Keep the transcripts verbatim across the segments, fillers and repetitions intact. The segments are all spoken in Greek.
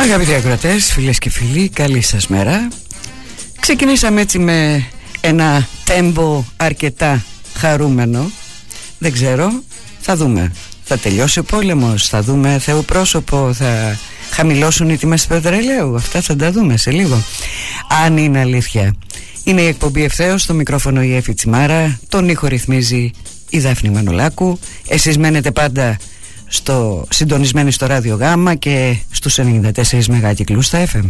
Αγαπητοί ακροατές, φίλες και φίλοι, καλή σας μέρα. Ξεκινήσαμε έτσι με ένα τέμπο αρκετά χαρούμενο. Δεν ξέρω, θα δούμε. Θα τελειώσει ο πόλεμος, θα δούμε Θεού πρόσωπο, θα χαμηλώσουν οι τιμές του πετρελαίου. Αυτά θα τα δούμε σε λίγο, αν είναι αλήθεια. Είναι η εκπομπή Ευθέως, στο μικρόφωνο η Έφη Τσιμάρα. Τον ήχο ρυθμίζει η Δάφνη Μανολάκου. Εσείς μένετε πάντα στο, συντονισμένοι στο Ράδιο Γάμα και στους ενενήντα τέσσερα μεγάκυκλους στα εφ εμ.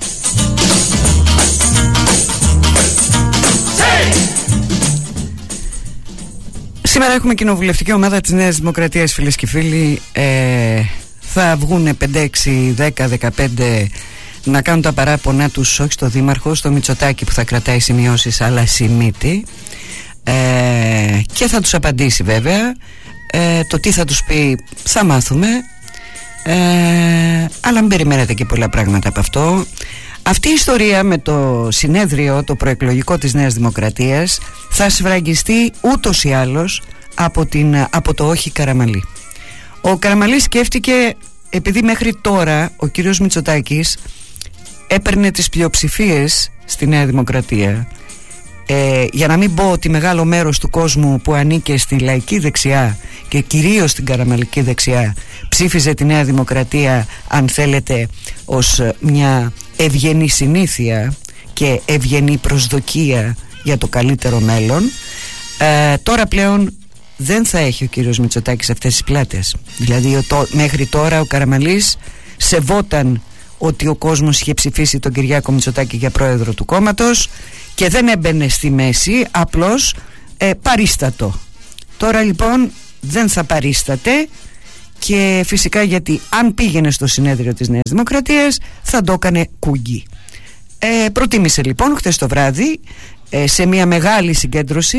Σήμερα έχουμε κοινοβουλευτική ομάδα της Νέας Δημοκρατίας, φίλες και φίλοι. ε, Θα βγουν πέντε, έξι, δέκα, δεκαπέντε να κάνουν τα παράπονά τους, όχι στο Δήμαρχο, στο Μητσοτάκη που θα κρατάει σημειώσεις, αλλά σημείτη, ε, και θα τους απαντήσει βέβαια. ε, Το τι θα τους πει θα μάθουμε, ε, αλλά μην περιμένετε και πολλά πράγματα από αυτό. Αυτή η ιστορία με το συνέδριο, το προεκλογικό της Νέας Δημοκρατίας, θα σφραγιστεί ούτως ή άλλως από, την, από το όχι Καραμανλή. Ο Καραμανλής σκέφτηκε, επειδή μέχρι τώρα ο κύριος Μητσοτάκης έπαιρνε τις πλειοψηφίες στη Νέα Δημοκρατία, ε, για να μην πω ότι μεγάλο μέρος του κόσμου που ανήκε στη λαϊκή δεξιά και κυρίως στην καραμανλική δεξιά ψήφιζε τη Νέα Δημοκρατία, αν θέλετε, ως μια ευγενή συνήθεια και ευγενή προσδοκία για το καλύτερο μέλλον. ε, Τώρα πλέον δεν θα έχει ο κύριος Μητσοτάκης αυτές τις πλάτες. Δηλαδή το, μέχρι τώρα ο Καραμανλής σεβόταν ότι ο κόσμος είχε ψηφίσει τον Κυριάκο Μητσοτάκη για πρόεδρο του κόμματος και δεν έμπαινε στη μέση, απλώς ε, παρίστατο. Τώρα λοιπόν δεν θα παρίσταται, και φυσικά γιατί αν πήγαινε στο συνέδριο της Νέας Δημοκρατίας θα το έκανε κούγκι. ε, Προτίμησε λοιπόν χτες το βράδυ, ε, σε μια μεγάλη συγκέντρωση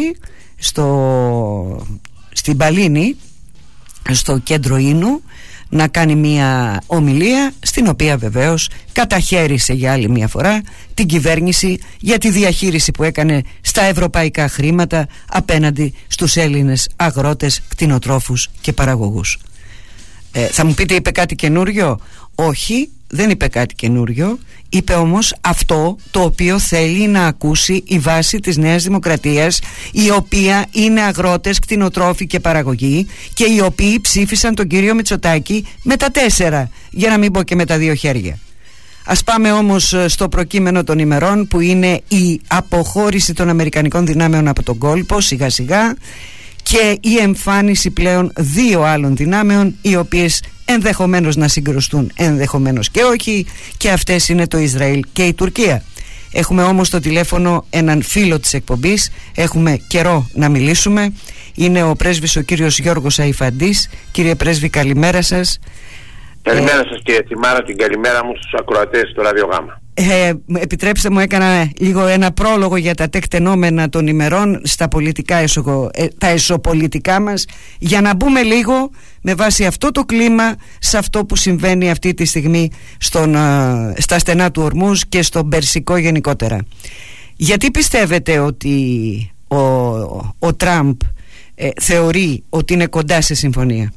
στο, στην Παλίνη, στο κέντρο Ίνου, να κάνει μια ομιλία στην οποία βεβαίως καταχέρισε για άλλη μια φορά την κυβέρνηση για τη διαχείριση που έκανε στα ευρωπαϊκά χρήματα απέναντι στους Έλληνες αγρότες, κτηνοτρόφους και παραγωγούς. Ε, θα μου πείτε, είπε κάτι καινούριο? Όχι, δεν είπε κάτι καινούριο. Είπε όμως αυτό το οποίο θέλει να ακούσει η βάση της Νέας Δημοκρατίας, η οποία είναι αγρότες, κτηνοτρόφοι και παραγωγοί, και οι οποίοι ψήφισαν τον κύριο Μητσοτάκη με τα τέσσερα, για να μην πω και με τα δύο χέρια. Ας πάμε όμως στο προκείμενο των ημερών, που είναι η αποχώρηση των αμερικανικών δυνάμεων από τον κόλπο σιγά σιγά και η εμφάνιση πλέον δύο άλλων δυνάμεων, οι οποίες ενδεχομένως να συγκρουστούν, ενδεχομένως και όχι, και αυτές είναι το Ισραήλ και η Τουρκία. Έχουμε όμως στο τηλέφωνο έναν φίλο της εκπομπής, έχουμε καιρό να μιλήσουμε. Είναι ο πρέσβης ο κύριος Γιώργος Αϊφαντής. Κύριε πρέσβη, καλημέρα σας. Καλημέρα σας κύριε Τσιμάρα, την καλημέρα μου στους ακροατές στο Ράδιο Γάμα. Ε, επιτρέψτε μου, έκανα λίγο ένα πρόλογο για τα τεκτενόμενα των ημερών στα πολιτικά, εσω, ε, τα εσωπολιτικά μας, για να μπούμε λίγο με βάση αυτό το κλίμα σε αυτό που συμβαίνει αυτή τη στιγμή στον, ε, στα στενά του Ορμούζ και στον Περσικό γενικότερα. Γιατί πιστεύετε ότι ο, ο, ο Τραμπ ε, θεωρεί ότι είναι κοντά σε συμφωνία?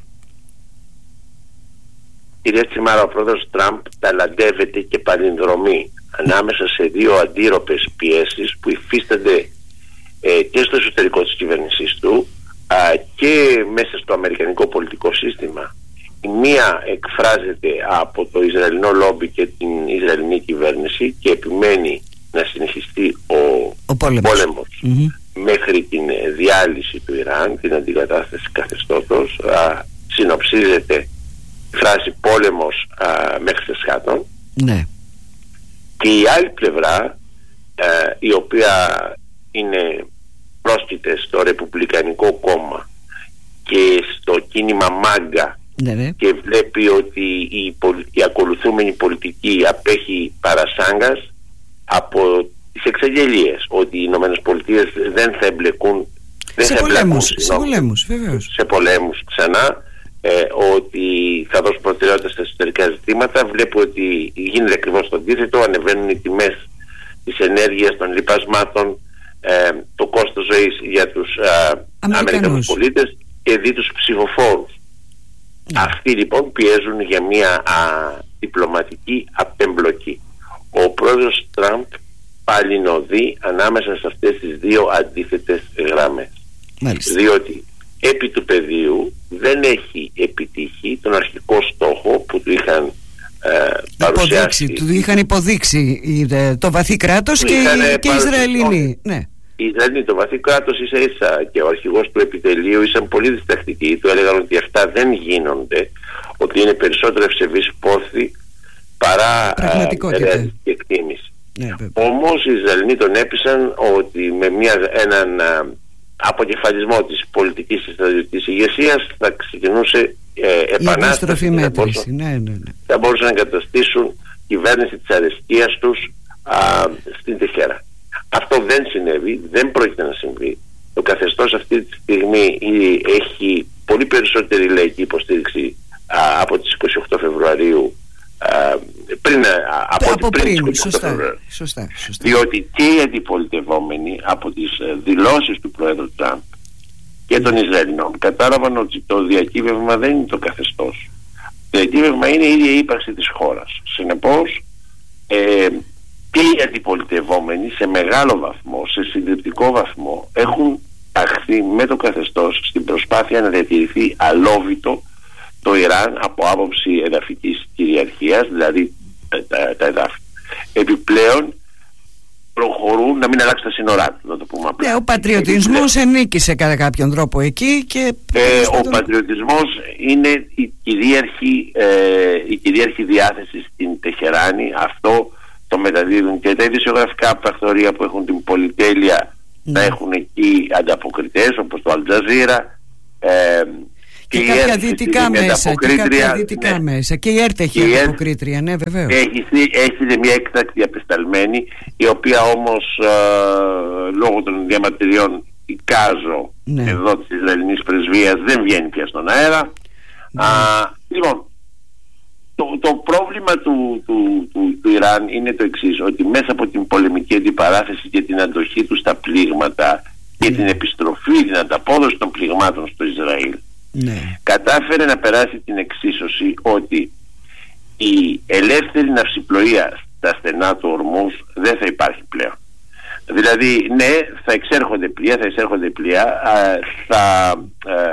Κυρία Τσιμάρα, ο πρόεδρος Τραμπ ταλαντεύεται και παλινδρομεί ανάμεσα σε δύο αντίρροπες πιέσεις που υφίστανται ε, και στο εσωτερικό της κυβέρνησής του α, και μέσα στο αμερικανικό πολιτικό σύστημα. Η μία εκφράζεται από το Ισραηλινό λόμπι και την Ισραηλινή κυβέρνηση και επιμένει να συνεχιστεί ο, ο πόλεμος, πόλεμος mm-hmm. μέχρι την διάλυση του Ιράν, την αντικατάσταση καθεστώτος. Α, συνοψίζεται η φράση πόλεμος α, μέχρι εσχάτων. Ναι. Και η άλλη πλευρά, α, η οποία είναι πρόσκειται στο Ρεπουμπλικανικό κόμμα και στο κίνημα Μάγκα, ναι, ναι. και βλέπει ότι η, η ακολουθούμενη πολιτική απέχει παρασάγκας από τις εξαγγελίες ότι οι Ηνωμένες Πολιτείες δεν θα εμπλεκούν δεν σε, θα πολέμους, εμπλεκούν, σε πολέμους, βεβαίως. σε πολέμους ξανά, ε, ότι θα δώσουν προτεραιότητα στα εσωτερικά ζητήματα. Βλέπω ότι γίνεται ακριβώς το αντίθετο, ανεβαίνουν οι τιμές της ενέργειας, των λοιπασμάτων, ε, το κόστος ζωής για τους ε, Αμερικανούς πολίτες και δι' τους ψηφοφόρους. Αυτοί λοιπόν πιέζουν για μια α, διπλωματική απεμπλοκή. Ο πρόεδρος Τραμπ πάλι νοδεί ανάμεσα σε αυτές τις δύο αντίθετες γραμμές. Μάλιστα. Διότι επί του πεδίου δεν έχει επιτύχει τον αρχικό στόχο που του είχαν ε, παρουσιάσει. Του είχαν υποδείξει το βαθύ κράτος και, και οι Ισραηλινοί. Ναι. Οι Ισραηλινοί, το βαθύ κράτος ίσα ίσα και ο αρχηγός του επιτελείου ήσαν πολύ διστακτικοί. Του έλεγαν ότι αυτά δεν γίνονται, ότι είναι περισσότερο ευσεβής πόθη παρά ρεαλιστική εκτίμηση. Ναι, όμως οι Ισραηλινοί τον έπεισαν ότι με μια, έναν α, αποκεφαλισμό της πολιτικής και στρατιωτικής ηγεσίας θα ξεκινούσε ε, επανάσταση, θα μπορούσαν, ναι, ναι, ναι. θα μπορούσαν να εγκαταστήσουν κυβέρνηση της αρεσκίας τους α, στην Τεχέρα. Αυτό δεν συνέβη, δεν πρόκειται να συμβεί. Το καθεστώς αυτή τη στιγμή έχει πολύ περισσότερη λαϊκή υποστήριξη α, από τις είκοσι οκτώ Φεβρουαρίου α, πριν, α, από, από πριν, πριν πριν σωστά, σωστά, σωστά. Διότι και οι αντιπολιτευόμενοι από τις δηλώσεις του Πρόεδρου Τραμπ και των Ισραηλινών κατάλαβαν ότι το διακύβευμα δεν είναι το καθεστώς. Το διακύβευμα είναι η ίδια η ύπαρξη της χώρας. Συνεπώς ε, και οι αντιπολιτευόμενοι σε μεγάλο βαθμό, σε συντριπτικό βαθμό έχουν ταχθεί με το καθεστώς στην προσπάθεια να διατηρηθεί αλόβητο το Ιράν από άποψη εδαφικής κυριαρχίας, δηλαδή τα, τα εδάφη. Επιπλέον προχωρούν να μην αλλάξουν τα σύνορά του, να το πούμε απλά. Ναι, ο πατριωτισμός ενίκησε κατά κάποιον τρόπο εκεί και... Ε, ο τον... πατριωτισμός είναι η κυρίαρχη, ε, η κυρίαρχη διάθεση στην Τεχεράνη. Αυτό το μεταδίδουν και τα ειδησιογραφικά πρακτορία που έχουν την πολυτέλεια ναι. να έχουν εκεί ανταποκριτές όπως το Αλτζαζίρα, ε, και, και κάποια δυτικά μέσα και κάποια δυτικά ναι. μέσα και η ΕΡΤ έχει ανταποκρίτρια, ναι βεβαίως. Έχει, έχει μια έκτακτη απεσταλμένη, η οποία όμως α, λόγω των διαμαρτυριών εικάζω ναι. εδώ της Ισραηλινής πρεσβείας δεν βγαίνει πια στον αέρα. Ναι. Α, λοιπόν, το, το πρόβλημα του, του, του, του Ιράν είναι το εξής, ότι μέσα από την πολεμική αντιπαράθεση και την αντοχή του στα πλήγματα και ναι. την επιστροφή, την ανταπόδοση των πληγμάτων στο Ισραήλ, ναι. κατάφερε να περάσει την εξίσωση ότι η ελεύθερη ναυσιπλοεία στα στενά του Ορμούς δεν θα υπάρχει πλέον. Δηλαδή ναι, θα εξέρχονται πλοία, θα εισέρχονται πλοία, α, θα α,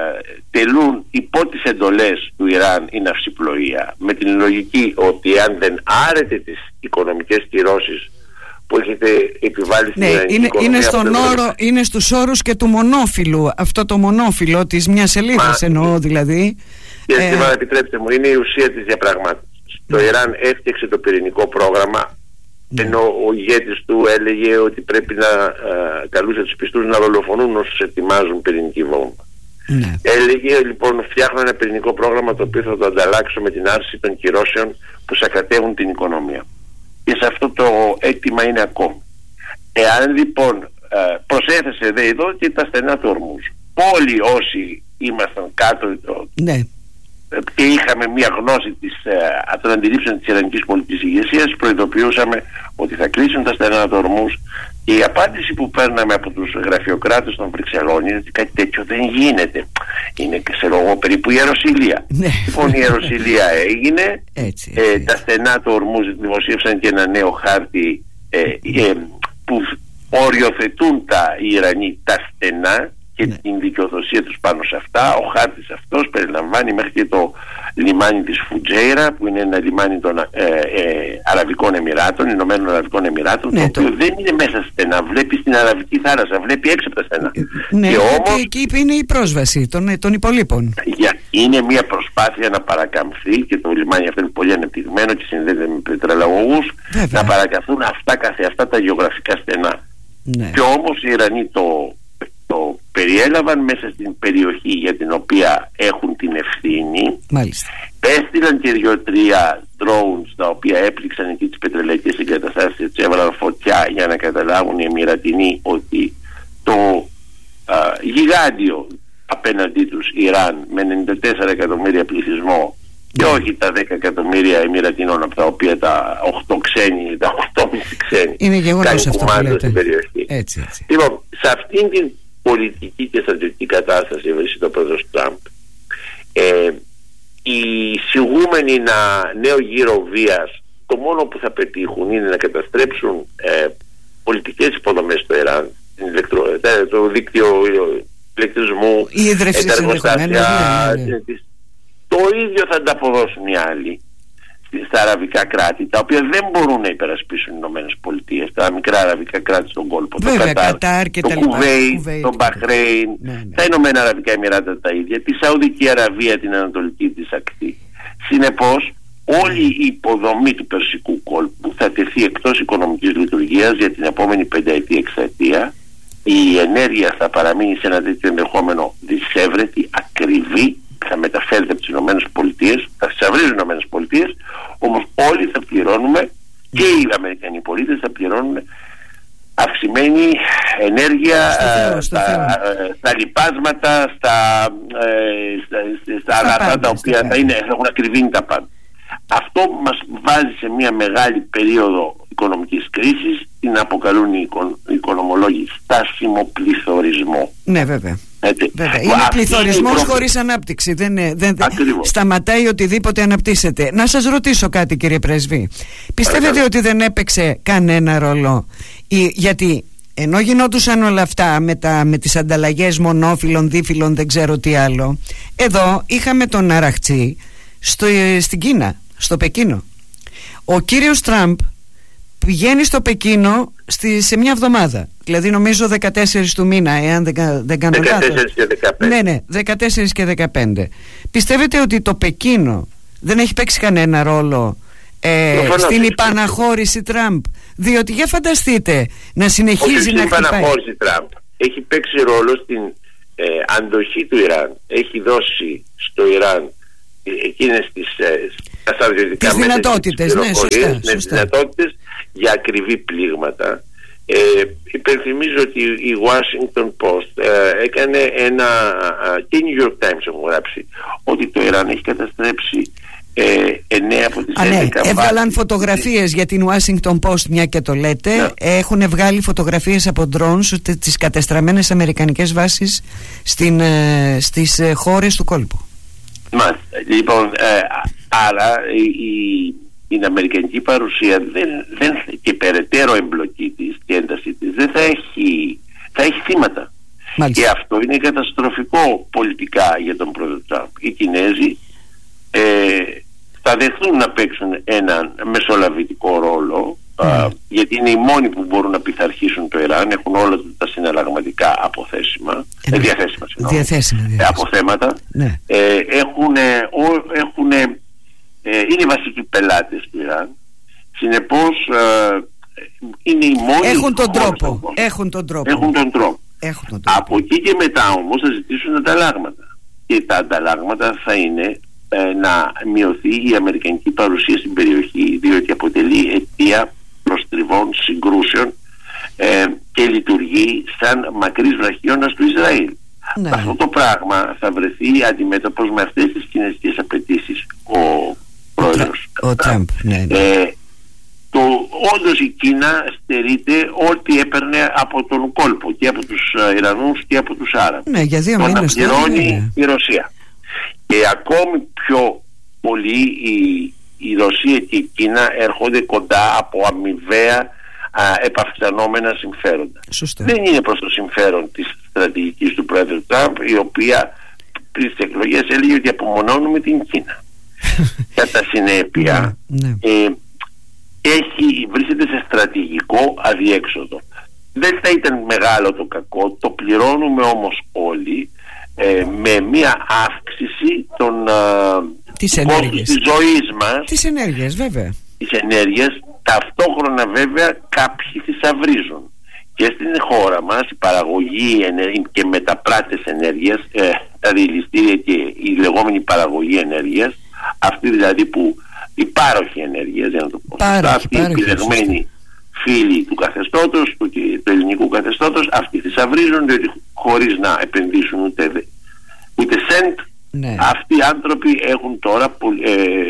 τελούν υπό τις εντολές του Ιράν η ναυσιπλοεία, με την λογική ότι αν δεν άρετε τις οικονομικές κυρώσεις που έχετε επιβάλει στην ναι, είναι, είναι, στον όρο, είναι στους όρους και του μονόφυλου. Αυτό το μονόφυλο της μιας σελίδας εννοώ δηλαδή. Κύριε ε... Στίβα, επιτρέψτε μου, είναι η ουσία της διαπραγμάτευσης. Το Ιράν έφτιαξε το πυρηνικό πρόγραμμα, ναι. ενώ ο ηγέτης του έλεγε ότι πρέπει να α, καλούσε τους πιστούς να δολοφονούν όσους ετοιμάζουν πυρηνική βόμβα. Ναι. Έλεγε λοιπόν, φτιάχνω ένα πυρηνικό πρόγραμμα το οποίο θα το ανταλλάξω με την άρση των κυρώσεων που σακατεύουν την οικονομία. Και σε αυτό το αίτημα είναι ακόμη. Εάν λοιπόν προσέθεσε δε εδώ και τα στενά του Ορμούς, όλοι όσοι ήμασταν κάτω ναι. και είχαμε μια γνώση της, των αντιλήψεων της Ιρανικής πολιτικής ηγεσίας, προειδοποιούσαμε ότι θα κλείσουν τα στενά του Ορμούς, και η απάντηση που παίρναμε από τους γραφειοκράτες των Βρυξελών είναι ότι κάτι τέτοιο δεν γίνεται. Είναι και σε λόγο περίπου η Ιεροσυλία. Λοιπόν, η Ιεροσυλία έγινε, έτσι, έτσι, ε, τα στενά του Ορμούς δημοσίευσαν και ένα νέο χάρτη ε, ε, που οριοθετούν τα Ιρανοί τα στενά και ναι. την δικαιοδοσία τους πάνω σε αυτά. Ο χάρτης αυτός περιλαμβάνει μέχρι και το λιμάνι της Φουτζέιρα, που είναι ένα λιμάνι των ε, ε, Αραβικών Εμιράτων, Ηνωμένων Αραβικών Εμιράτων, ναι, το οποίο το... δεν είναι μέσα στενά, βλέπει στην Αραβική θάλασσα, βλέπει έξω από τα στενά. Ναι, και όμως, εκεί είναι η πρόσβαση των, των υπολείπων. Για, είναι μια προσπάθεια να παρακαμφθεί, και το λιμάνι αυτό είναι πολύ ανεπτυγμένο και συνδέεται με πετρελαγωγούς, να παρακαμφθούν αυτά καθεαυτά τα γεωγραφικά στενά. Ναι. Και όμως οι Ιρανοί το το περιέλαβαν μέσα στην περιοχή για την οποία έχουν την ευθύνη. Μάλιστα. Έστειλαν και δύο-τρία drones τα οποία έπληξαν εκεί τις πετρελαϊκές εγκαταστάσεις, έτσι έβαλαν φωτιά για να καταλάβουν οι Εμιρατινοί ότι το α, γιγάντιο απέναντί τους Ιράν με ενενήντα τέσσερα εκατομμύρια πληθυσμό και όχι τα δέκα εκατομμύρια Εμιρατινών, από τα οποία τα οκτώ ξένοι, τα οκτώ κόμμα πέντε ξένοι είναι γεγονός αυτό που λέτε. Στην περιοχή. Έτσι, έτσι. Λοιπόν, σε αυτήν την πολιτική και στρατιωτική κατάσταση βρίσκεται ο πρόεδρος Τραμπ. Ε, οι εισηγούμενοι να νέο γύρο βίας το μόνο που θα πετύχουν είναι να καταστρέψουν ε, πολιτικές υποδομές στο Ιράν, ηλεκτρο, το δίκτυο ηλεκτρισμού, τα εργοστάσια, ναι, ναι, ναι. Το ίδιο θα ανταποδώσουν οι άλλοι στα αραβικά κράτη, τα οποία δεν μπορούν να υπερασπίσουν οι Ηνωμένες Πολιτείες, τα μικρά αραβικά κράτη στον κόλπο, βέβαια, το Κατάρ, Κατάρ και το Κουβέιτ, το Μπαχρέιν, ναι, ναι. τα Ηνωμένα Αραβικά Εμιράτα τα ίδια, τη Σαουδική Αραβία, την Ανατολική της ακτή. Συνεπώς όλη η υποδομή του Περσικού κόλπου θα τεθεί εκτός οικονομικής λειτουργίας για την επόμενη πενταετία εξαετία. Η ενέργεια θα παραμείνει σε ένα τέτοιο ενδεχόμενο δυσέβρετη, ακριβή, θα μεταφέρεται από τις Ηνωμένες Πολιτείες, θα εξαυρίζουν οι Ηνωμένες Πολιτείες, όμως όλοι θα πληρώνουμε, και οι Αμερικανοί πολίτες θα πληρώνουν αυξημένη ενέργεια στα, στα, στα λιπάσματα, στα, ε, στα, στα αγαθά τα οποία θα, είναι, θα έχουν ακριβήνει τα πάντα. Αυτό μας βάζει σε μια μεγάλη περίοδο οικονομικής κρίσης, την αποκαλούν οι, οικο, οι οικονομολόγοι στάσιμο πληθωρισμό. Ναι, βέβαια. βέβαια. Είναι πληθωρισμός χωρίς ανάπτυξη. Δεν, δεν, σταματάει οτιδήποτε αναπτύσσεται. Να σας ρωτήσω κάτι, κύριε Πρέσβη. Πιστεύετε Άρα. ότι δεν έπαιξε κανένα ρόλο η, γιατί ενώ γινόντουσαν όλα αυτά με, τα, με τις ανταλλαγές μονόφιλων, δίφιλων, δεν ξέρω τι άλλο, εδώ είχαμε τον Αραχτσί στο, στην Κίνα, στο Πεκίνο. Ο κύριος Τραμπ πηγαίνει στο Πεκίνο στη, σε μια εβδομάδα. Δηλαδή νομίζω δεκατέσσερις του μήνα, εάν δεν, δεν κάνω λάθος. δεκατέσσερις και δεκαπέντε. Ναι, ναι, δεκατέσσερις και δεκαπέντε. Πιστεύετε ότι το Πεκίνο δεν έχει παίξει κανένα ρόλο ε, στην υπαναχώρηση Τραμπ? Διότι για φανταστείτε να συνεχίζει Όχι να χτυπάει. Στην υπαναχώρηση Τραμπ έχει παίξει ρόλο στην ε, αντοχή του Ιράν. Έχει δώσει στο Ιράν εκείνες τις τα στρατιωτικά μέσα, δυνατότητες, ναι, σωστά, με τις δυνατότητες για ακριβή πλήγματα. Ε, υπενθυμίζω ότι η Washington Post ε, έκανε ένα, και η New York Times έχουν γράψει ότι το Ιράν έχει καταστρέψει ε, εννέα από τις έντεκα ναι, έβγαλαν φωτογραφίες για την Washington Post, μια και το λέτε, ναι. Έχουν βγάλει φωτογραφίες από drones τις κατεστραμμένες αμερικανικές βάσεις στην, ε, στις ε, χώρες του κόλπου. Μάλιστα. Λοιπόν, ε, άρα η, η αμερικανική παρουσία δεν, δεν, και περαιτέρω εμπλοκή της και ένταση της δεν θα έχει, θα έχει θύματα. Μάλιστα. Και αυτό είναι καταστροφικό πολιτικά για τον πρόεδρο Τραμπ. Οι Κινέζοι ε, θα δεχθούν να παίξουν έναν μεσολαβητικό ρόλο, mm. α, γιατί είναι οι μόνοι που μπορούν να πειθαρχήσουν το Ιράν, έχουν όλα τα συναλλαγματικά αποθέσιμα, ε, διαθέσιμα, συγγνώμη, διαθέσιμα, διαθέσιμα. αποθέματα, ναι. ε, έχουν, έχουν, ε, είναι οι βασικοί πελάτες του Ιράν, συνεπώς ε, είναι οι μόνοι έχουν τον τρόπο, έχουν τον τρόπο. Έχουν τον τρόπο. Έχουν τον τρόπο. Από εκεί και μετά όμως θα ζητήσουν ανταλλάγματα, και τα ανταλλάγματα θα είναι ε, να μειωθεί η αμερικανική παρουσία στην περιοχή, διότι αποτελεί αιτία προστριβών, συγκρούσεων ε, και λειτουργεί σαν μακρύς βραχίωνας του Ισραήλ. Ναι. Αυτό το πράγμα θα βρεθεί αντιμέτωπος με αυτές τις κινέζικες απαιτήσεις ο πρόεδρος ο Τραμπ. Ναι, ναι. Ε, το, όντως η Κίνα στερείται ό,τι έπαιρνε από τον κόλπο, και από τους Ιρανούς και από τους Άραβες. Ναι, για δύο το μήνες να πληρώνει ναι. η Ρωσία. Και ακόμη πιο πολύ η, η Ρωσία και η Κίνα έρχονται κοντά από αμοιβαία επαυξανόμενα συμφέροντα. Σωστά. Δεν είναι προς το συμφέρον της στρατηγικής του πρόεδρου Τραμπ, η οποία πριν τις εκλογές έλεγε ότι απομονώνουμε την Κίνα. Κατά συνέπεια ναι, ναι. Ε, έχει, βρίσκεται σε στρατηγικό αδιέξοδο. Δεν θα ήταν μεγάλο το κακό, το πληρώνουμε όμως όλοι ε, με μια αύξηση των της ενέργειας της ζωής μας, της ενέργειας βέβαια της ενέργειας. Ταυτόχρονα βέβαια κάποιοι θησαυρίζουν, και στην χώρα μας η παραγωγή και μεταπράτες ενέργειας, ε, τα διελιστήρια και η λεγόμενη παραγωγή ενέργειας, αυτή δηλαδή που η πάροχη ενέργειας, για να το πω, αυτοί οι επιλεγμένοι φίλοι του καθεστώτος, του, του ελληνικού καθεστώτος, αυτοί θησαυρίζουν, διότι χωρίς να επενδύσουν ούτε, ούτε σεντ, ναι. αυτοί οι άνθρωποι έχουν τώρα ε,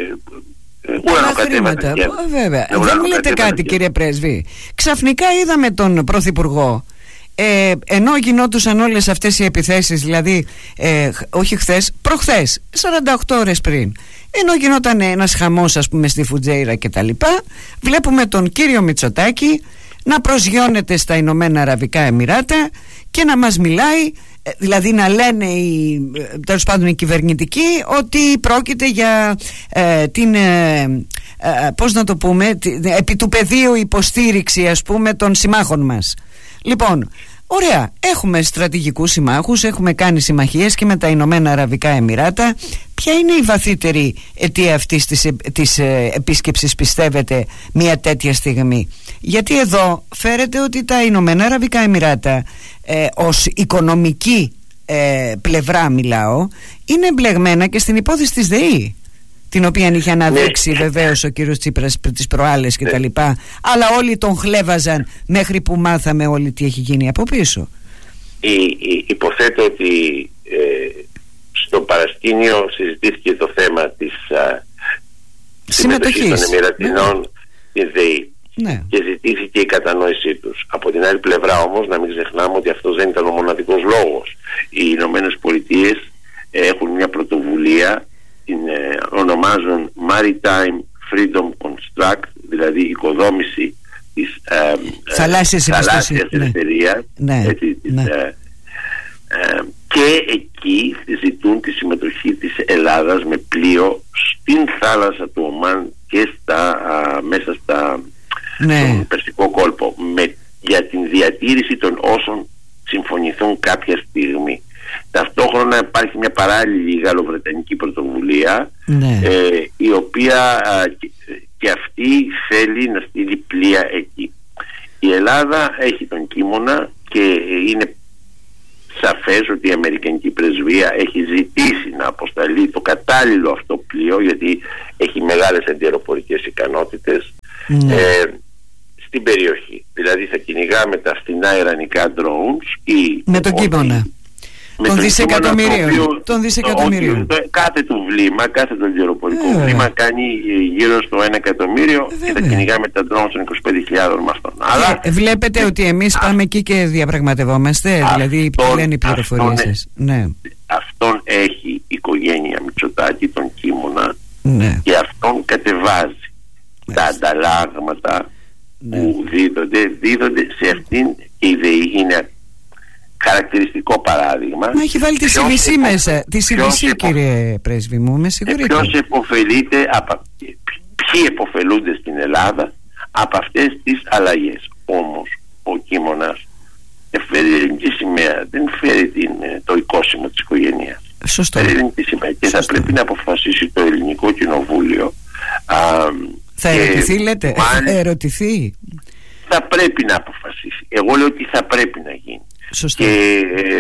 πολλά χρήματα. Βέβαια. Δεν μου λέτε κάτι, κύριε Πρέσβη. Ξαφνικά είδαμε τον Πρωθυπουργό ε, ενώ γινόντουσαν όλες αυτές οι επιθέσεις, δηλαδή ε, όχι χθες, προχθές, σαράντα οκτώ ώρες πριν, ενώ γινόταν ένας χαμός ας πούμε στη Φουτζέιρα και τα λοιπά, βλέπουμε τον κύριο Μητσοτάκη να προσγειώνεται στα Ηνωμένα Αραβικά Εμιράτα και να μας μιλάει, δηλαδή να λένε οι, τέλος πάντων οι κυβερνητικοί, ότι πρόκειται για ε, την ε, ε, πώς να το πούμε, την, επί του πεδίου υποστήριξη ας πούμε των συμμάχων μας. Λοιπόν, ωραία, έχουμε στρατηγικούς συμμάχους, έχουμε κάνει συμμαχίες και με τα Ηνωμένα Αραβικά Εμιράτα. Ποια είναι η βαθύτερη αιτία αυτής της, της ε, επίσκεψης, πιστεύετε, μια τέτοια στιγμή? Γιατί εδώ φέρεται ότι τα Ηνωμένα Αραβικά Εμιράτα ε, ως οικονομική ε, πλευρά μιλάω, είναι εμπλεγμένα και στην υπόθεση της ΔΕΗ, την οποία είχε αναδείξει ναι. βεβαίως ο κύριος Τσίπρας τις προάλλες και ναι. τα λοιπά, αλλά όλοι τον χλέβαζαν μέχρι που μάθαμε όλοι τι έχει γίνει από πίσω. Η, η, υποθέτω ότι ε, στο παρασκήνιο συζητήθηκε το θέμα της α, συμμετοχής των Εμιρατινών ναι. στην ΔΕΗ ναι. και ζητήθηκε η κατανόησή τους. Από την άλλη πλευρά όμως να μην ξεχνάμε ότι αυτός δεν ήταν ο μοναδικός λόγος. Οι Ηνωμένες Πολιτείες έχουν μια πρωτοβουλία, την ε, ονομάζουν Maritime Freedom Construct, δηλαδή οικοδόμηση της ε, θαλάσσιας ελευθερίας ναι. έτσι, ναι. Ε, ε, και εκεί ζητούν τη συμμετοχή της Ελλάδας με πλοίο στην θάλασσα του Ομάν και στα, α, μέσα στα, ναι. στον Περσικό κόλπο με, για την διατήρηση των όσων συμφωνηθούν κάποια στιγμή. Ταυτόχρονα υπάρχει μια παράλληλη γαλλοβρετανική πρωτοβουλία ναι. ε, η οποία α, και, και αυτή θέλει να στείλει πλοία εκεί. Η Ελλάδα έχει τον Κίμωνα και είναι σαφές ότι η Αμερικανική Πρεσβεία έχει ζητήσει να αποσταλεί το κατάλληλο αυτό πλοίο, γιατί έχει μεγάλες αντιαεροπορικές ικανότητες ναι. ε, στην περιοχή. Δηλαδή θα κυνηγά με τα φθηνά ιρανικά drones ή με τον Κίμωνα των δισεκατομμυρίων. Των δισεκατομμυρίων. Κάθε του βλήμα, κάθε το αεροπορικό ε, βλήμα κάνει γύρω στο ένα εκατομμύριο ε, και θα κυνηγά με τα drones των είκοσι πέντε χιλιάδων μαστών. Αλλά ε, βλέπετε ε, ότι εμείς α, πάμε εκεί και διαπραγματευόμαστε, αυτόν, δηλαδή ποιοι λένε οι πληροφορίες σας. Ναι. Αυτόν έχει η οικογένεια Μητσοτάκη, τον Κίμωνα ναι. και αυτόν κατεβάζει ναι. τα ανταλλάγματα ναι. που δίδονται, δίδονται σε αυτήν και η ΔΕΗ είναι χαρακτηριστικό παράδειγμα. Μα έχει βάλει τη σι βι σι μέσα. Τη σι βι σι, κύριε Πρέσβη μου, με συγχωρείτε. Ποιος επωφελείται, από, ποιοι επωφελούνται στην Ελλάδα από αυτές τις αλλαγές. Όμως ο Κίμωνας φέρει ελληνική σημαία, δεν φέρει την, το οικόσιμο της οικογένειας. Σωστό. Φέρει ελληνική σημαία και Σωστό. θα πρέπει να αποφασίσει το ελληνικό κοινοβούλιο. Α, θα ερωτηθεί, λέτε, θα ερωτηθεί. Θα πρέπει να αποφασίσει. Εγώ λέω ότι θα πρέπει να γίνει. Σωστό. Και ε, ε,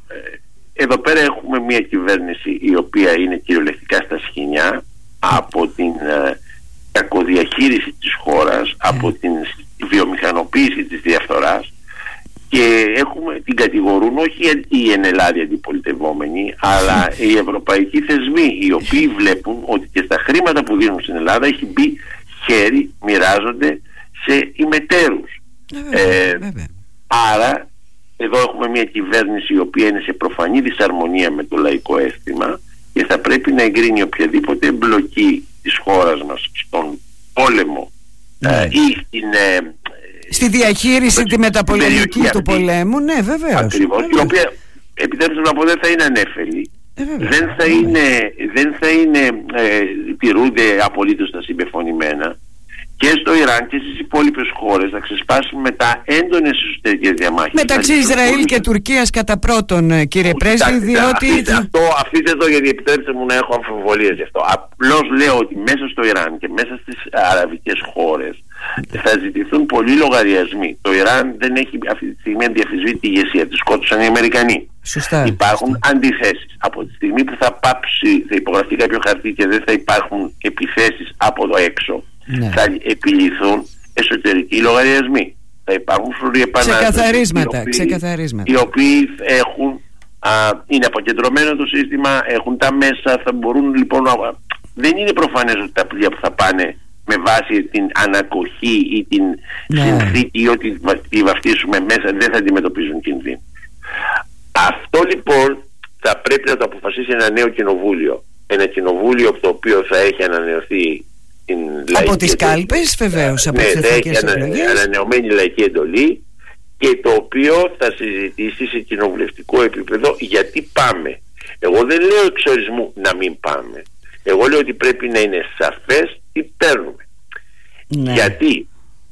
εδώ πέρα έχουμε μια κυβέρνηση η οποία είναι κυριολεκτικά στα σκοινιά από την ε, κακοδιαχείριση της χώρας, από την βιομηχανοποίηση της διαφθοράς, και έχουμε, την κατηγορούν όχι οι εν Ελλάδη αντιπολιτευόμενοι, αλλά οι ευρωπαϊκοί θεσμοί, οι οποίοι βλέπουν ότι και στα χρήματα που δίνουν στην Ελλάδα έχει μπει χέρι, μοιράζονται σε ημετέρους. Ε, άρα εδώ έχουμε μια κυβέρνηση η οποία είναι σε προφανή δυσαρμονία με το λαϊκό αίσθημα και θα πρέπει να εγκρίνει οποιαδήποτε εμπλοκή της χώρας μας στον πόλεμο ναι. ε, ή στην, ε, στη διαχείριση τη μεταπολεμική του πολέμου. Ναι, βεβαίως. Ακριβώς, η οποία, επιτρέψτε να πω, δεν θα είναι ανέφελη. Ε, δεν θα είναι, δεν θα είναι ε, τηρούνται απολύτως τα συμπεφωνημένα. Και στο Ιράν και στις υπόλοιπες χώρες θα ξεσπάσουν μετά έντονες εσωτερικές διαμάχες μεταξύ Ισραήλ και Τουρκίας κατά πρώτον, κύριε Πρέσβη, διότι αφήστε, αυτό, αφήστε εδώ, γιατί επιτρέψτε μου να έχω αμφιβολίες γι' αυτό. Απλώς λέω ότι μέσα στο Ιράν και μέσα στις αραβικές χώρες θα ζητηθούν πολλοί λογαριασμοί. Το Ιράν δεν έχει αυτή τη στιγμή αντιαφισβήτητη ηγεσία, τη σκότωσαν οι Αμερικανοί. Σωστά, υπάρχουν σωστά. αντιθέσεις. Από τη στιγμή που θα πάψει, θα υπογραφεί κάποιο χαρτί και δεν θα υπάρχουν επιθέσεις από εδώ έξω, ναι. θα επιληθούν εσωτερικοί λογαριασμοί. Θα υπάρχουν φρουροί επανάστατες, ξεκαθαρίσματα, οι οποίοι, ξεκαθαρίσματα. οι οποίοι έχουν, α, είναι αποκεντρωμένο το σύστημα, έχουν τα μέσα, θα μπορούν λοιπόν να... Δεν είναι προφανές ότι τα πλοία που θα πάνε με βάση την ανακοχή ή την ναι. συνθήκη ή ότι τη βαφτίσουμε μέσα, δεν θα αντιμετωπίζουν κινδύνους. Αυτό λοιπόν θα πρέπει να το αποφασίσει ένα νέο κοινοβούλιο. Ένα κοινοβούλιο το οποίο θα έχει ανανεωθεί την από τις κάλπες, βεβαίως, από ναι, τις θα έχει ανα, εκλογές. ανανεωμένη λαϊκή εντολή και το οποίο θα συζητήσει σε κοινοβουλευτικό επίπεδο γιατί πάμε. Εγώ δεν λέω εξορισμού να μην πάμε. Εγώ λέω ότι πρέπει να είναι σαφές τι παίρνουμε. Ναι. Γιατί,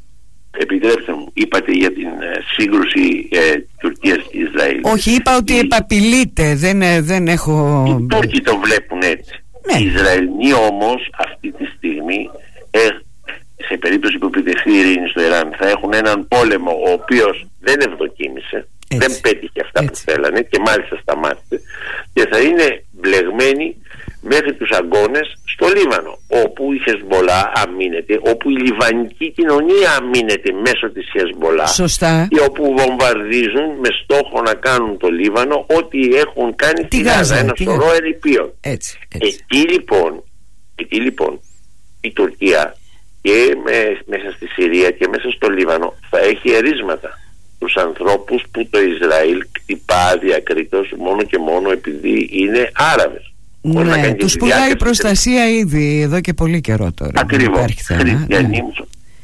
επιτρέψτε μου, είπατε για την ε, σύγκρουση ε, Τουρκίας-Ισραήλ. Όχι, είπα ότι η... επαπειλείται, δεν, δεν έχω... Οι Τούρκοι το βλέπουν έτσι. Ναι. Οι Ισραηλοί όμως αυτή τη στιγμή, ε, σε περίπτωση που επιτευχθεί η ειρήνη στο Ιράν, θα έχουν έναν πόλεμο ο οποίος δεν ευδοκίμησε, έτσι. Δεν πέτυχε αυτά έτσι. Που θέλανε και μάλιστα σταμάτησε και θα είναι μπλεγμένοι μέχρι τους αγώνες στο Λίβανο, όπου η Χεσμολά αμήνεται, όπου η λιβανική κοινωνία αμήνεται μέσω της Χεσμολά. Σωστά. Και όπου βομβαρδίζουν με στόχο να κάνουν το Λίβανο ό,τι έχουν κάνει στη Γάζα, ένα σωρό ερειπίων. Έτσι, έτσι. Εκεί λοιπόν, εκεί λοιπόν η Τουρκία και με, μέσα στη Συρία και μέσα στο Λίβανο θα έχει ερίσματα τους ανθρώπους που το Ισραήλ κτυπά διακρίτως μόνο και μόνο επειδή είναι Άραβες. Ναι, τους πουλάει προστασία ήδη εδώ και πολύ καιρό τώρα. Ακριβώς, χριστιανοί. Ναι.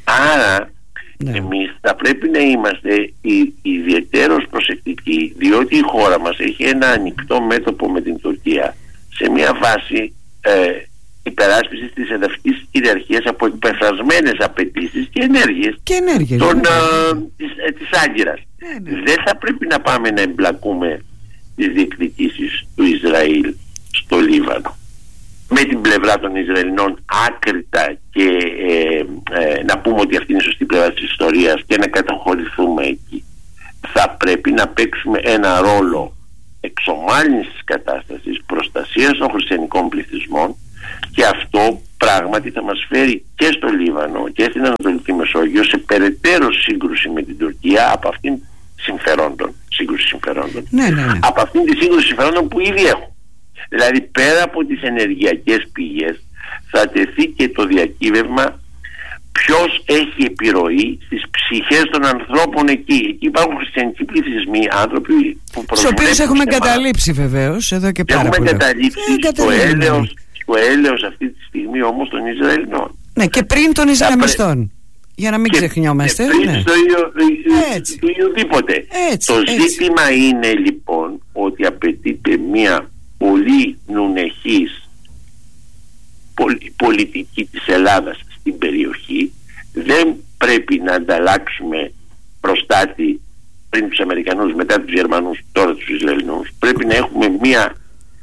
Άρα ναι. Εμείς θα πρέπει να είμαστε ιδιαιτέρως προσεκτικοί, διότι η χώρα μας έχει ένα ανοιχτό μέτωπο με την Τουρκία σε μια βάση ε, υπεράσπισης της εδαφικής κυριαρχίας από εκπεφρασμένες απαιτήσεις και ενέργειες, και ενέργειες των, ναι. ε, της, ε, της Άγκυρας. Ναι, ναι. Δεν θα πρέπει να πάμε να εμπλακούμε τις διεκδικήσεις του Ισραήλ στο Λίβανο με την πλευρά των Ισραηλινών άκρητα και ε, ε, να πούμε ότι αυτή είναι η σωστή πλευρά της ιστορίας και να καταχωρηθούμε εκεί. Θα πρέπει να παίξουμε ένα ρόλο εξομάλυνσης της κατάστασης, προστασίας των χριστιανικών πληθυσμών, και αυτό πράγματι θα μας φέρει και στο Λίβανο και στην Ανατολική Μεσόγειο σε περαιτέρω σύγκρουση με την Τουρκία από αυτήν συμφερόντων, σύγκρουση συμφερόντων, ναι, ναι, ναι. από αυτήν τη σύγκρουση συμφερόντων που ήδη έχουν. Δηλαδή πέρα από τις ενεργειακές πηγές θα τεθεί και το διακύβευμα ποιος έχει επιρροή στις ψυχές των ανθρώπων εκεί. Εκεί υπάρχουν χριστιανικοί πληθυσμοί, άνθρωποι που τους οποίους έχουμε καταλήψει βεβαίως εδώ και πάρα πολύ. Έχουμε καταλήψει ε, στο έλεος, στο έλεος αυτή τη στιγμή όμως των Ισραηλινών. Ναι, και πριν των Ισλαμιστών. Πρέ... Για να μην και, ξεχνιόμαστε. Και πριν ναι. στο οποιοδήποτε. Το ζήτημα έτσι. Είναι λοιπόν ότι απαιτείται μια πολύ νουνεχής πολιτική της Ελλάδας στην περιοχή. Δεν πρέπει να ανταλλάξουμε προστάτη πριν τους Αμερικανούς, μετά τους Γερμανούς, τώρα τους Ισραηλινούς. Πρέπει να έχουμε μια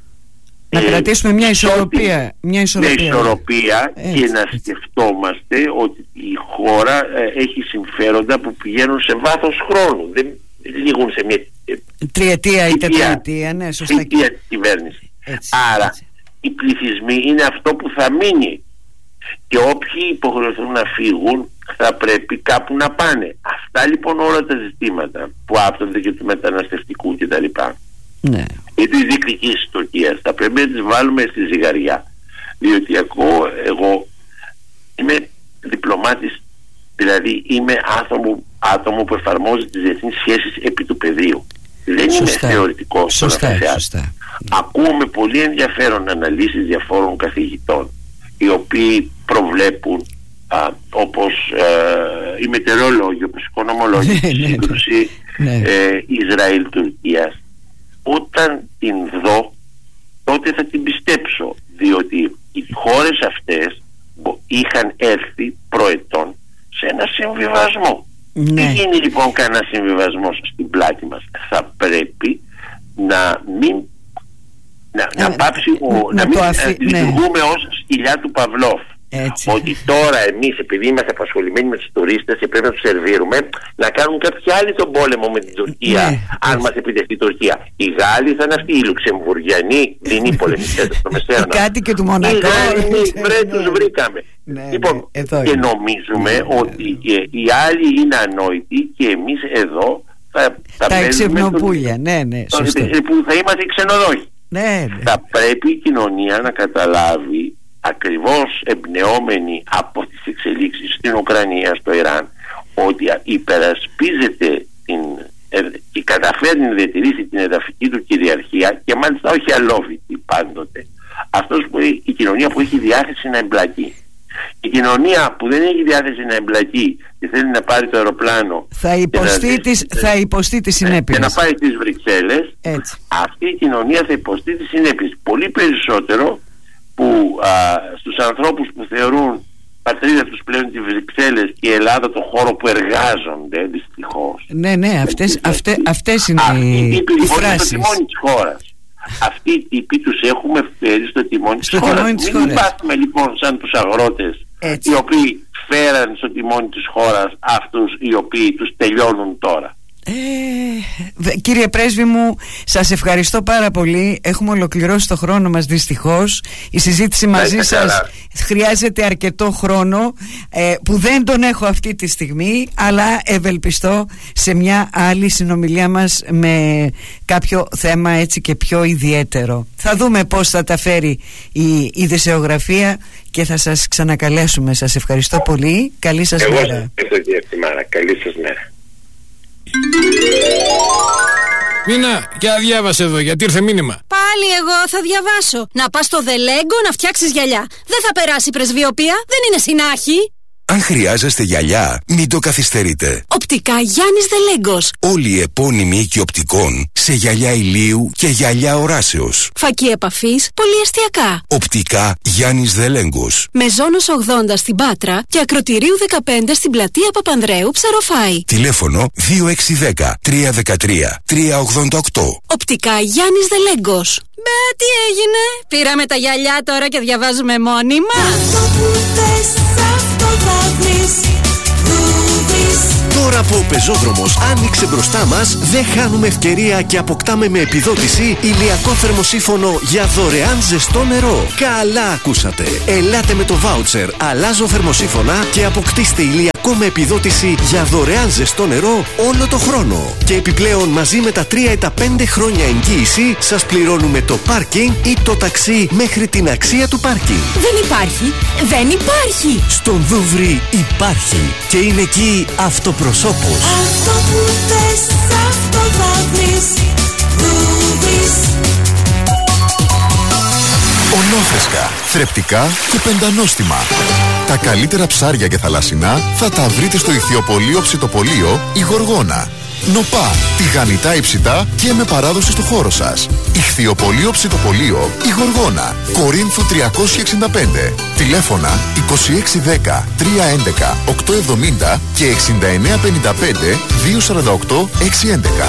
να ε, κρατήσουμε μια ισορροπία, μια ισορροπία, μια ισορροπία έτσι, και να σκεφτόμαστε ότι η χώρα ε, έχει συμφέροντα που πηγαίνουν σε βάθος χρόνου. Δεν λήγουν σε μια ε, τριετία ή τετραετία, ναι, σωστά. Θητεία της κυβέρνησης. Έτσι, άρα έτσι. Οι πληθυσμοί είναι αυτό που θα μείνει και όποιοι υποχρεωθούν να φύγουν θα πρέπει κάπου να πάνε. Αυτά λοιπόν όλα τα ζητήματα που άπτονται και του μεταναστευτικού κτλ. Ναι. ή της διεκδικής της Τουρκίας θα πρέπει να τις βάλουμε στη ζυγαριά, διότι εγώ, εγώ είμαι διπλωμάτης, δηλαδή είμαι άτομο, άτομο που εφαρμόζει τις διεθνείς σχέσεις επί του πεδίου. Δεν σωστά. Είμαι θεωρητικός. Σωστά, σωστά. Ακούω με πολύ ενδιαφέρον αναλύσεις διαφόρων καθηγητών οι οποίοι προβλέπουν α, όπως ε, οι μετεωρολόγοι, όπως οι οικονομολόγοι τη σύγκρουση ε, Ισραήλ-Τουρκίας. Όταν την δω τότε θα την πιστέψω, διότι οι χώρες αυτές είχαν έρθει προετών σε ένα συμβιβασμό. Ναι. Τι γίνει λοιπόν κανένα συμβιβασμός στην πλάτη μας? Θα πρέπει να μην να, ε, να πάψει ο, να, να μην αφή... λειτουργούμε ναι. ως σκυλιά του Παυλόφ. Έτσι. Ότι τώρα εμείς, επειδή είμαστε απασχολημένοι με τους τουρίστες και πρέπει να τους σερβίρουμε, να κάνουν κάποιοι άλλοι τον πόλεμο με την Τουρκία, ναι, αν μας επιτευχθεί η Τουρκία. Οι Γάλλοι θα είναι αυτοί, οι Λουξεμβουργιανοί, δεν είναι πολεμιστές στο Μεσαίωνα. Κάτι και του Μονακό. Οι Γάλλοι, βρε, τους βρήκαμε. Ναι, λοιπόν, ναι, και νομίζουμε ναι, ότι ναι. οι άλλοι είναι ανόητοι και εμείς εδώ θα, θα τα εξυπνοπούλια, ναι, ναι, σωστό. Που θα είμαστε ξενοδόχοι. Ναι, ναι. Θα πρέπει η κοινωνία να καταλάβει ακριβώς εμπνεόμενη από τις εξελίξεις στην Ουκρανία, στο Ιράν, ότι υπερασπίζεται την, και καταφέρνει να διατηρήσει την εδαφική του κυριαρχία, και μάλιστα όχι αλόβητη πάντοτε. Αυτός που, η κοινωνία που έχει διάθεση να εμπλακεί. Η κοινωνία που δεν έχει διάθεση να εμπλακεί και θέλει να πάρει το αεροπλάνο θα υποστεί, τις, θα υποστεί τις συνέπειες και να πάει στις Βρυξέλλες, αυτή η κοινωνία θα υποστεί τις συνέπειες πολύ περισσότερο που α, στους ανθρώπους που θεωρούν πατρίδα τους πλέον τις Βρυξέλλες και η Ελλάδα το χώρο που εργάζονται, δυστυχώς. Ναι, ναι, αυτές, αυτές, αυτές είναι αυτή οι, οι, οι φράσεις. Στο τιμόνι της χώρας. Αυτοί οι τύποι τους έχουμε φέρει στο τιμόνι της στο χώρας. Τιμόνι της Μην χώρας. υπάρχουμε λοιπόν σαν τους αγρότες, έτσι, οι οποίοι φέραν στο τιμόνι της χώρας αυτούς οι οποίοι τους τελειώνουν τώρα. Ε, κύριε πρέσβη μου, σας ευχαριστώ πάρα πολύ. Έχουμε ολοκληρώσει το χρόνο μας δυστυχώς. Η συζήτηση μαζί σας καλά. Χρειάζεται αρκετό χρόνο ε, που δεν τον έχω αυτή τη στιγμή, αλλά ευελπιστώ σε μια άλλη συνομιλία μας με κάποιο θέμα έτσι και πιο ιδιαίτερο. Θα δούμε πώς θα τα φέρει η ειδησεογραφία και θα σας ξανακαλέσουμε. Σας ευχαριστώ πολύ. Καλή σας Εγώ μέρα. Εγώ Καλή σας μέρα. Νίνα, για διάβασε εδώ, γιατί ήρθε μήνυμα. Πάλι εγώ θα διαβάσω. Να πας στο Δελέγκο να φτιάξεις γυαλιά. Δεν θα περάσει η πρεσβειοπία, δεν είναι συνάχη. Αν χρειάζεστε γυαλιά, μην το καθυστερείτε. Οπτικά Γιάννης Δελέγκος. Όλοι οι επώνυμοι οίκοι οπτικών σε γυαλιά ηλίου και γυαλιά οράσεως. Φακή επαφής, πολυεστιακά. Οπτικά Γιάννης Δελέγκος. Μεζόνος ογδόντα στην Πάτρα και Ακροτηρίου δεκαπέντε στην πλατεία Παπανδρέου, Ψαροφάη. Τηλέφωνο δύο έξι ένα μηδέν τρία ένα τρία τρία ογδόντα οκτώ. Οπτικά Γιάννης Δελέγκος. Μπε, τι έγινε? Πήραμε τα γυαλιά τώρα και διαβάζουμε μόνιμα. Τώρα που ο πεζόδρομος άνοιξε μπροστά μας, δεν χάνουμε ευκαιρία και αποκτάμε με επιδότηση ηλιακό θερμοσύφωνο για δωρεάν ζεστό νερό. Καλά ακούσατε! Ελάτε με το βάουτσερ Αλλάζω θερμοσύφωνα και αποκτήστε ηλιακό με επιδότηση για δωρεάν ζεστό νερό όλο το χρόνο. Και επιπλέον μαζί με τα τρία ή τα πέντε χρόνια εγγύηση σας πληρώνουμε το πάρκινγκ ή το ταξί μέχρι την αξία του πάρκινγκ. Δεν υπάρχει! Δεν υπάρχει! Στον Δούβρι υπάρχει και είναι εκεί αυτοπροσώπος. Αυτό που θες, αυτό θα βρεις. Δούβρις. Ολόφρεσκα, θρεπτικά και πεντανόστιμα. Τα καλύτερα ψάρια και θαλασσινά θα τα βρείτε στο ηχθειοπωλείο ψητοπωλείο η Γοργόνα. Νοπά, τηγανιτά υψητά και με παράδοση στο χώρο σας. Ηχθειοπωλείο ψητοπωλείο η Γοργόνα. Κορίνθου τριακόσια εξήντα πέντε. Τηλέφωνα είκοσι έξι δέκα τριακόσια έντεκα οκτακόσια εβδομήντα και εξήντα εννέα πενήντα πέντε διακόσια σαράντα οκτώ εξακόσια έντεκα.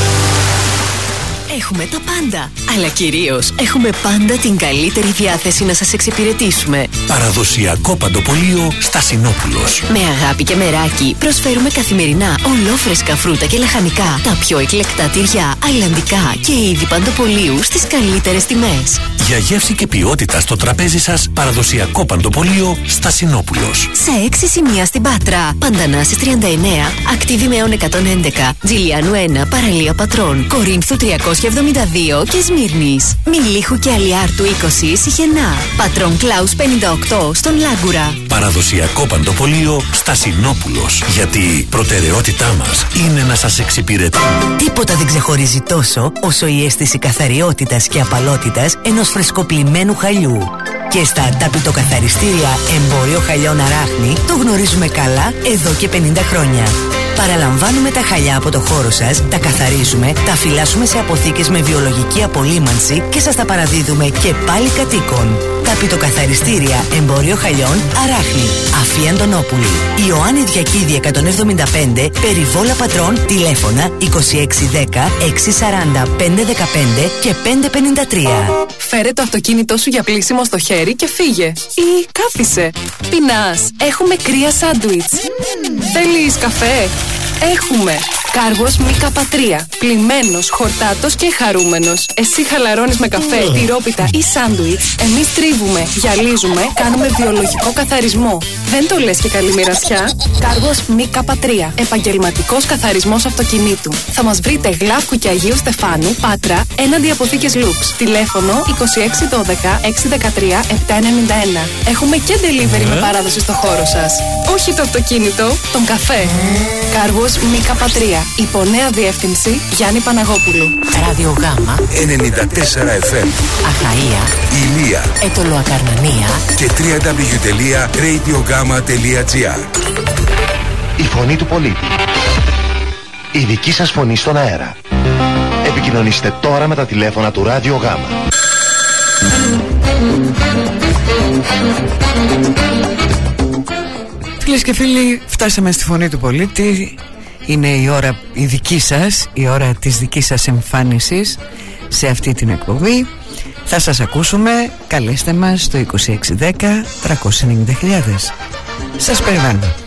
Έχουμε τα πάντα, αλλά κυρίως έχουμε πάντα την καλύτερη διάθεση να σας εξυπηρετήσουμε. Παραδοσιακό παντοπωλείο Στασινόπουλος. Με αγάπη και μεράκι προσφέρουμε καθημερινά ολόφρεσκα φρούτα και λαχανικά, τα πιο εκλεκτά τυριά, αλλαντικά και είδη παντοπωλείου στις καλύτερες τιμές. Για γεύση και ποιότητα στο τραπέζι σας, παραδοσιακό παντοπωλείο Στασινόπουλος. Σε έξι σημεία στην Πάτρα. Παντανάσης τριάντα εννέα, Ακτίβη Μεών εκατόν έντεκα, Τζιλιάνου ένα, Παραλία Πατρών, Κορίνθου τριακόσια εβδομήντα δύο και Σμύρνης. Μιλίχου και Αλιάρτου είκοσι, Σιχενά. Πατρών Κλάους πενήντα οκτώ στον Λάγκουρα. Παραδοσιακό παντοπωλείο Στασινόπουλος. Γιατί η προτεραιότητά μας είναι να σας εξυπηρετεί. Τίποτα δεν ξεχωρίζει τόσο όσο η αίσθηση καθαριότητας και απαλότητας ενός φρεσκοπλημμένου χαλιού. Και στα ταπητοκαθαριστήρια Εμπόριο Χαλιών Αράχνη το γνωρίζουμε καλά εδώ και πενήντα χρόνια. Παραλαμβάνουμε τα χαλιά από το χώρο σας, τα καθαρίζουμε, τα φυλάσσουμε σε αποθήκες με βιολογική απολύμανση και σας τα παραδίδουμε και πάλι κατοίκων. Ταπητοκαθαριστήρια Εμπόριο Χαλιών Αράχνη. Αφή Αντωνόπουλη. Ιωάννη Διακίδη εκατόν εβδομήντα πέντε, Περιβόλα Πατρών, τηλέφωνα είκοσι έξι δέκα έξι σαράντα πέντε δεκαπέντε και πέντε πενήντα τρία. Φέρε το αυτοκίνητό σου για πλήσιμο στο χέρι και φύγε. Ή κάθισε. Πεινάς. Έχουμε κρύα σάντουιτς. Mm. Θέλεις καφέ? Έχουμε. Κάργος Μίκα Πατρία. Πλημμένος, χορτάτος και χαρούμενος. Εσύ χαλαρώνεις με καφέ, τυρόπιτα ή σάντουιτς. Εμείς τρίβουμε, γυαλίζουμε, κάνουμε βιολογικό καθαρισμό. Δεν το λες και καλή μοιρασιά. Κάργος Μίκα Πατρία. Επαγγελματικός καθαρισμός αυτοκινήτου. Θα μας βρείτε Γλάφκου και Αγίου Στεφάνου, Πάτρα, έναντι αποθήκες Λουξ. Τηλέφωνο είκοσι έξι δώδεκα έξι δεκατρία επτακόσια ενενήντα ένα. Έχουμε και delivery με παράδοση στο χώρο σας. Όχι το αυτοκίνητο, τον καφέ. Κάργος Μίκα Πατρία. Υπονέα διεύθυνση Γιάννη Παναγόπουλου. Ραδιογάμα ενενήντα τέσσερα εφ εμ. Αχαΐα, Ηλία Ετωλοακαρνανία και double-u double-u double-u τελεία radiogama τελεία gr. Η φωνή του πολίτη. Η δική σας φωνή στον αέρα. Επικοινωνήστε τώρα με τα τηλέφωνα του Ράδιο Γάμα. Φίλες και φίλοι, φτάσαμε στη φωνή του πολίτη. Είναι η ώρα η δική σας, η ώρα της δικής σας εμφάνισης σε αυτή την εκπομπή. Θα σας ακούσουμε, καλέστε μας στο είκοσι έξι δέκα τριακόσια ενενήντα χιλιάδες. Σας περιμένω.